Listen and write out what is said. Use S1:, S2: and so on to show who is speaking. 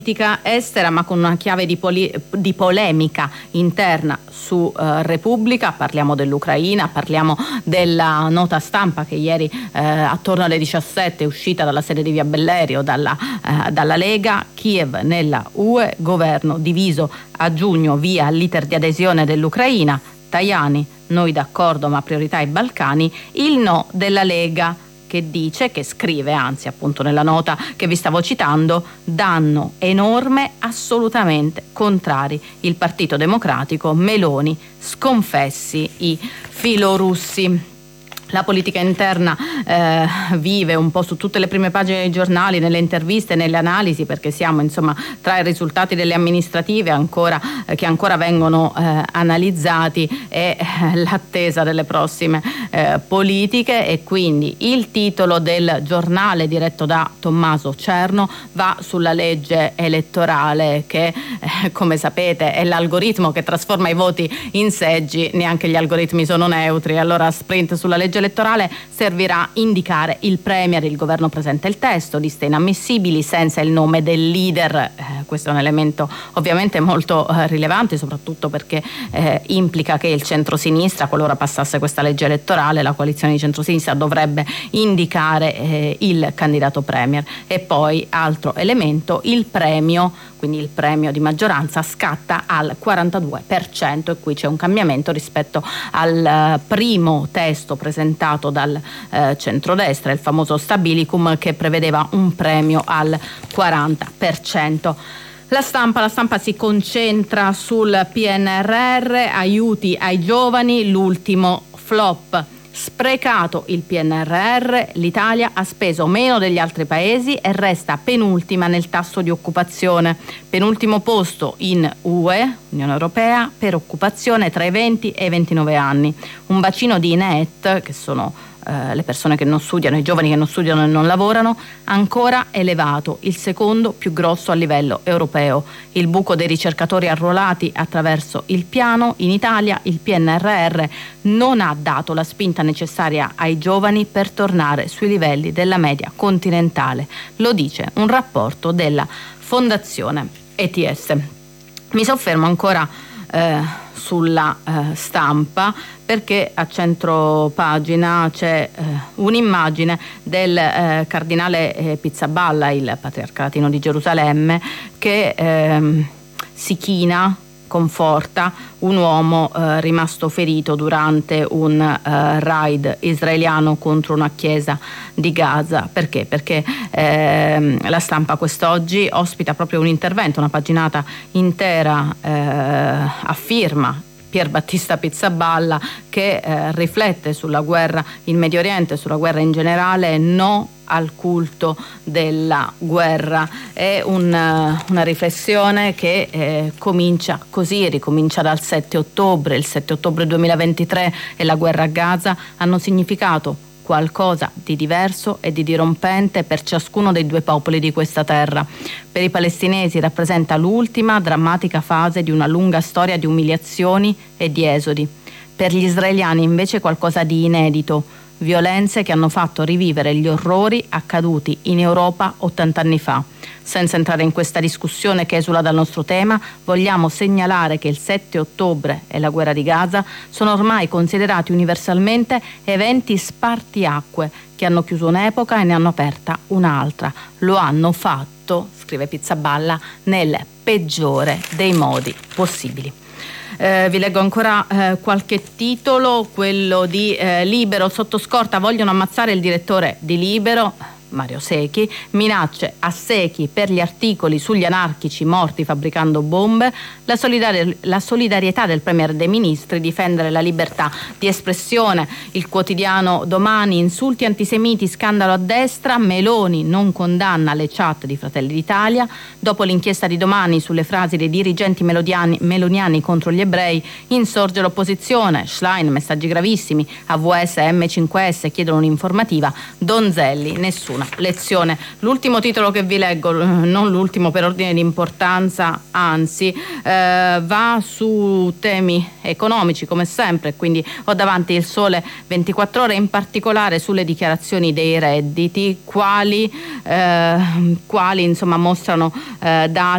S1: politica estera, ma con una chiave di polemica interna su Repubblica. Parliamo dell'Ucraina, parliamo della nota stampa che ieri attorno alle 17 è uscita dalla sede di Via Bellerio dalla Lega. Kiev nella UE, governo diviso a giugno via l'iter di adesione dell'Ucraina. Tajani, noi d'accordo ma priorità ai Balcani. Il no della Lega, che scrive anzi appunto nella nota che vi stavo citando, danno enorme, assolutamente contrari. Il Partito Democratico, Meloni, sconfessi i filorussi. La politica interna vive un po' su tutte le prime pagine dei giornali, nelle interviste, nelle analisi, perché siamo insomma tra i risultati delle amministrative che ancora vengono analizzati e l'attesa delle prossime politiche. E quindi il titolo del giornale diretto da Tommaso Cerno va sulla legge elettorale che come sapete è l'algoritmo che trasforma i voti in seggi. Neanche gli algoritmi sono neutri, allora sprint sulla legge elettorale servirà indicare il premier. Il governo presenta il testo, liste inammissibili senza il nome del leader. Questo è un elemento ovviamente molto rilevante, soprattutto perché implica che il centrosinistra, qualora passasse questa legge elettorale, la coalizione di centrosinistra dovrebbe indicare il candidato premier. E poi altro elemento, il premio, quindi il premio di maggioranza scatta al 42%, e qui c'è un cambiamento rispetto al primo testo presentato dal centrodestra, il famoso Stabilicum, che prevedeva un premio al 40%. La stampa si concentra sul PNRR, aiuti ai giovani, l'ultimo flop. Sprecato il PNRR, l'Italia ha speso meno degli altri paesi e resta penultima nel tasso di occupazione. Penultimo posto in UE, Unione Europea, per occupazione tra i 20 e i 29 anni. Un bacino di NEET, che sono le persone che non studiano, i giovani che non studiano e non lavorano, ancora elevato, il secondo più grosso a livello europeo. Il buco dei ricercatori arruolati attraverso il piano. In Italia il PNRR non ha dato la spinta necessaria ai giovani per tornare sui livelli della media continentale, lo dice un rapporto della Fondazione ETS. Mi soffermo ancora sulla stampa, perché a centro pagina c'è un'immagine del cardinale Pizzaballa, il patriarca latino di Gerusalemme, che si china, conforta un uomo rimasto ferito durante un raid israeliano contro una chiesa di Gaza. Perché? Perché la stampa quest'oggi ospita proprio un intervento, una paginata intera a firma Pier Battista Pizzaballa, che riflette sulla guerra in Medio Oriente, sulla guerra in generale. No al culto della guerra. È una riflessione che ricomincia dal 7 ottobre. Il 7 ottobre 2023 e la guerra a Gaza hanno significato qualcosa di diverso e di dirompente per ciascuno dei due popoli di questa terra. Per i palestinesi rappresenta l'ultima drammatica fase di una lunga storia di umiliazioni e di esodi. Per gli israeliani invece qualcosa di inedito, violenze che hanno fatto rivivere gli orrori accaduti in Europa 80 anni fa. Senza entrare in questa discussione che esula dal nostro tema, vogliamo segnalare che il 7 ottobre e la guerra di Gaza sono ormai considerati universalmente eventi spartiacque che hanno chiuso un'epoca e ne hanno aperta un'altra. Lo hanno fatto, scrive Pizzaballa, nel peggiore dei modi possibili. Vi leggo ancora qualche titolo, quello di Libero. Sotto scorta vogliono ammazzare il direttore di Libero, Mario Secchi, minacce a Secchi per gli articoli sugli anarchici morti fabbricando bombe, la solidarietà del Premier dei Ministri, difendere la libertà di espressione. Il quotidiano Domani, insulti antisemiti, scandalo a destra, Meloni non condanna le chat di Fratelli d'Italia. Dopo l'inchiesta di Domani sulle frasi dei dirigenti meloniani contro gli ebrei, insorge l'opposizione. Schlein, messaggi gravissimi, AVS e M5S chiedono un'informativa, Donzelli, nessuna lezione. L'ultimo titolo che vi leggo, non l'ultimo per ordine di importanza, anzi va su temi economici come sempre, quindi ho davanti il Sole 24 Ore, in particolare sulle dichiarazioni dei redditi, quali insomma mostrano dati